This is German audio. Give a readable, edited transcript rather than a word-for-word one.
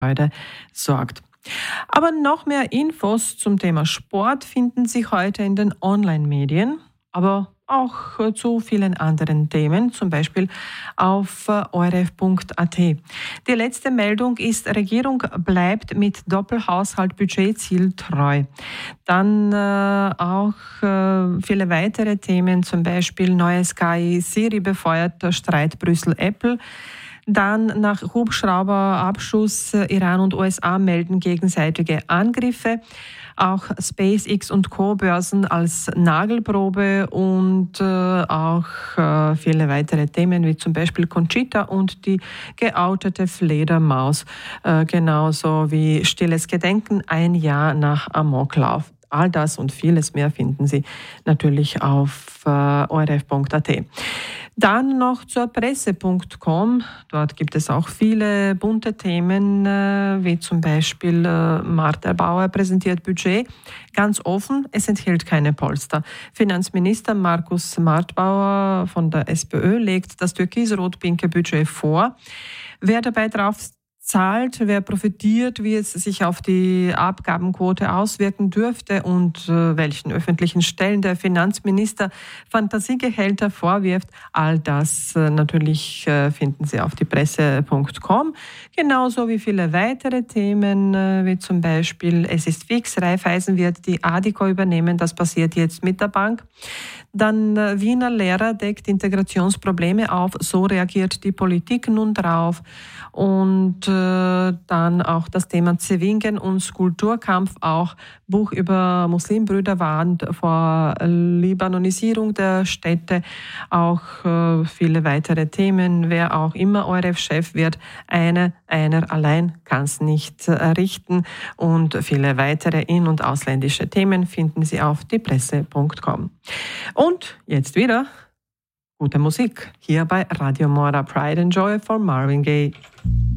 Freude sorgt. Aber noch mehr Infos zum Thema Sport finden Sie heute in den Online-Medien, aber auch zu vielen anderen Themen, zum Beispiel auf orf.at. Die letzte Meldung ist, Regierung bleibt mit Doppelhaushalt Budgetziel treu. Dann auch viele weitere Themen, zum Beispiel neues KI Siri befeuert Streit Brüssel-Apple. Dann nach Hubschrauberabschuss Iran und USA melden gegenseitige Angriffe. Auch SpaceX und Co-Börsen als Nagelprobe und auch viele weitere Themen wie zum Beispiel Conchita und die geoutete Fledermaus. Genauso wie Stilles Gedenken, ein Jahr nach Amoklauf. All das und vieles mehr finden Sie natürlich auf orf.at. Dann noch zur Presse.com. Dort gibt es auch viele bunte Themen, wie zum Beispiel Martha Bauer präsentiert Budget. Ganz offen, es enthält keine Polster. Finanzminister Markus Martbauer von der SPÖ legt das türkis-rot-pinke Budget vor. Wer dabei drauf zahlt, wer profitiert, wie es sich auf die Abgabenquote auswirken dürfte und welchen öffentlichen Stellen der Finanzminister Fantasiegehälter vorwirft. All das natürlich finden Sie auf diepresse.com. Genauso wie viele weitere Themen, wie zum Beispiel es ist fix, Raiffeisen wird die Addiko übernehmen, das passiert jetzt mit der Bank. Dann Wiener Lehrer deckt Integrationsprobleme auf, so reagiert die Politik nun drauf. Und dann auch das Thema Zwingen und Kulturkampf, auch Buch über Muslimbrüder warnt vor Libanonisierung der Städte, auch viele weitere Themen. Wer auch immer ORF-Chef wird, einer allein kann es nicht richten. Und viele weitere in- und ausländische Themen finden Sie auf diepresse.com. Und jetzt wieder gute Musik hier bei Radio Mora Pride and Joy von Marvin Gaye.